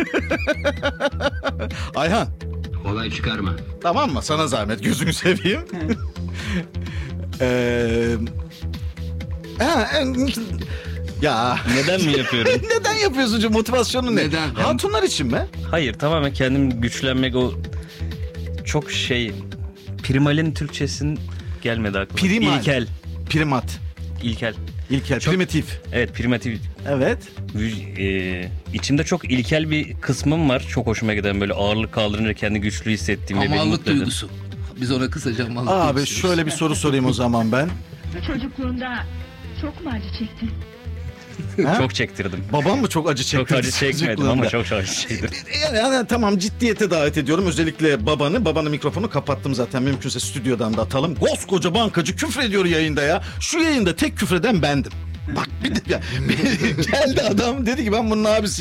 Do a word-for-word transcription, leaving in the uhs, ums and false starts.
Ayhan. Olay çıkarma. Tamam mı? Sana zahmet, gözünü seveyim. Eee... Ha, ya Neden mi yapıyorum? neden yapıyorsun hocam? Motivasyonu ne? Neden? Hatunlar için mi? Hayır, tamamen kendim güçlenmek, o çok şey, primalin Türkçesin gelmedi aklıma. Primal. İlkel. Primat. İlkel. İlkel. Çok- Primitif. Evet, primitif. Evet. Ee, içimde çok ilkel bir kısmım var. Çok hoşuma giden, böyle ağırlık kaldırınca kendi güçlü hissettiğim ve beni Hamallık mutlu eden. duygusu. Biz ona kısaca hamallık Abi duygusu şöyle bir diyoruz. soru sorayım o zaman ben. Çocukluğunda çok mu acı çektin? Ha? Çok çektirdim. Babam mı çok acı çekti? Çok acı çekmedim ama çok acı çektim. Yani, yani tamam, ciddiyete davet ediyorum. Özellikle babanı. Babanın mikrofonu kapattım zaten. Mümkünse stüdyodan da atalım. Koskoca bankacı küfrediyor yayında ya. Şu yayında tek küfreden bendim. Bak bir de ya, bir- geldi adam dedi ki ben bunun abisi